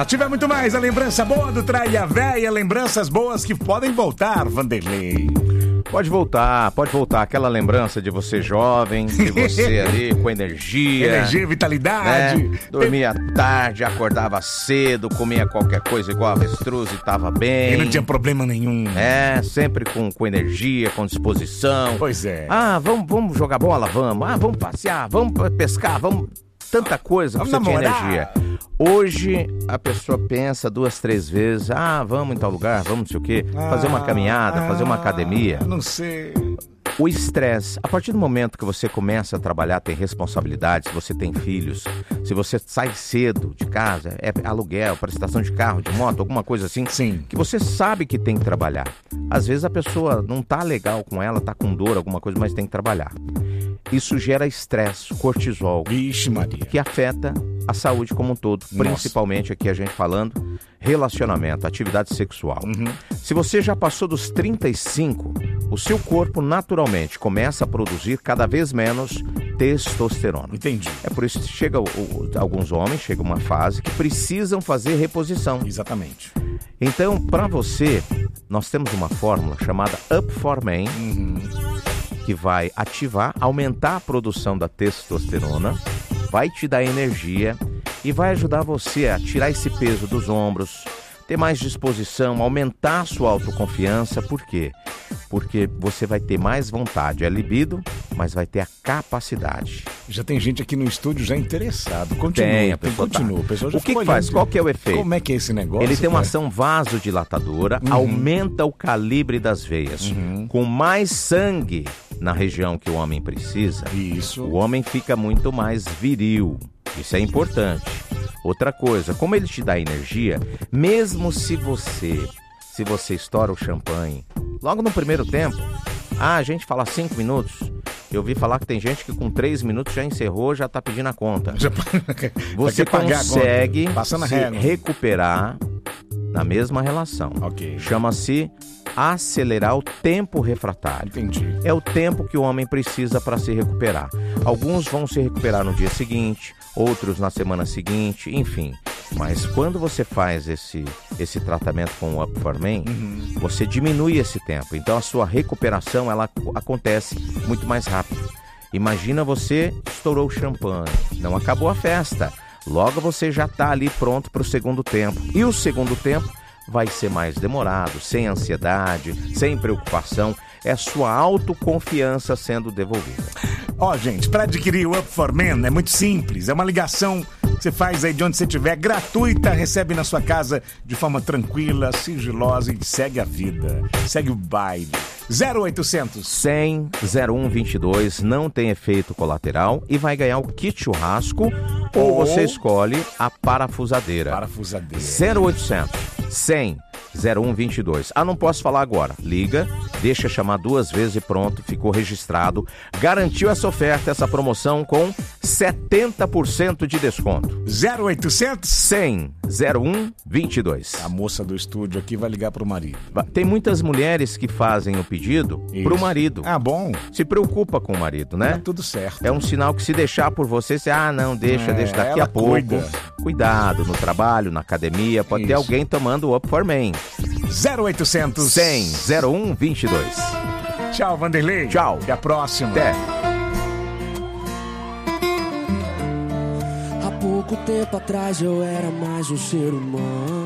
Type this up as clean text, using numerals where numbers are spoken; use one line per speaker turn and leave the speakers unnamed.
Ativa muito mais a lembrança boa do Traia Véia, lembranças boas que podem voltar, Vanderlei.
Pode voltar. Aquela lembrança de você jovem, de você ali com energia,
vitalidade.
Né? Dormia tarde, acordava cedo, comia qualquer coisa igual avestruz e tava bem.
E não tinha problema nenhum.
Sempre com energia, com disposição.
Pois é.
Vamos jogar bola? Vamos. Vamos passear, vamos pescar, vamos... Tanta coisa pra você ter energia. Hoje, a pessoa pensa 2, 3 vezes. Vamos em tal lugar, vamos não sei o quê. Fazer uma caminhada, fazer uma academia.
Não sei.
O estresse, a partir do momento que você começa a trabalhar, tem responsabilidades, se você tem filhos, se você sai cedo de casa, é aluguel, prestação de carro, de moto, alguma coisa assim,
sim,
que você sabe que tem que trabalhar. Às vezes a pessoa não tá legal com ela, tá com dor, alguma coisa, mas tem que trabalhar. Isso gera estresse, cortisol,
Vixe, Maria,
que afeta a saúde como um todo, principalmente aqui a gente falando relacionamento, atividade sexual. Se você já passou dos 35, o seu corpo naturalmente começa a produzir cada vez menos testosterona.
Entendi.
É por isso que alguns homens chegam uma fase que precisam fazer reposição.
Exatamente.
Então, para você, nós temos uma fórmula chamada Up for Men, que vai ativar, aumentar a produção da testosterona, vai te dar energia e vai ajudar você a tirar esse peso dos ombros, ter mais disposição, aumentar a sua autoconfiança. Por quê? Porque você vai ter mais vontade, é libido, mas vai ter a capacidade.
Já tem gente aqui no estúdio já interessado. Continua,
continua.
A pessoa já
o que faz? Qual que é o efeito?
Como é que é esse negócio?
Ele tem uma ação vasodilatadora, aumenta o calibre das veias. Com mais sangue na região que o homem precisa, o homem fica muito mais viril. Isso é importante. Outra coisa, como ele te dá energia, mesmo se você estoura o champanhe, logo no primeiro tempo, a gente fala 5 minutos, eu ouvi falar que tem gente que com 3 minutos já encerrou, já tá pedindo a conta. Você consegue se recuperar na mesma relação. Chama-se acelerar o tempo refratário.
Entendi.
É o tempo que o homem precisa para se recuperar. Alguns vão se recuperar no dia seguinte, outros na semana seguinte, enfim. Mas quando você faz esse tratamento com o Up for Men, você diminui esse tempo. Então a sua recuperação ela acontece muito mais rápido. Imagina você estourou o champanhe, não acabou a festa. Logo você já está ali pronto para o segundo tempo. E o segundo tempo vai ser mais demorado, sem ansiedade, sem preocupação. É sua autoconfiança sendo devolvida.
Gente, para adquirir o Up for Men é muito simples. É uma ligação que você faz aí de onde você estiver, gratuita, recebe na sua casa de forma tranquila, sigilosa e segue a vida. Segue o baile. 0800
100 0122, não tem efeito colateral e vai ganhar o kit churrasco ou você escolhe a parafusadeira. 0800 100 0122. Não posso falar agora. Liga, deixa chamar 2 vezes e pronto, ficou registrado. Garantiu essa oferta, essa promoção com 70% de desconto.
0800
100 0122.
A moça do estúdio aqui vai ligar pro marido.
Tem muitas mulheres que fazem o pedido pro marido.
Bom.
Se preocupa com o marido, né?
Tá tudo certo.
É um sinal que se deixar por você, não, deixa daqui a pouco. Cuidado no trabalho, na academia, pode ter alguém tomando o Up for Men.
0800
100 0122.
Tchau, Vanderlei.
Tchau.
Até a próxima.
Até.
Há pouco tempo atrás eu era mais um ser humano.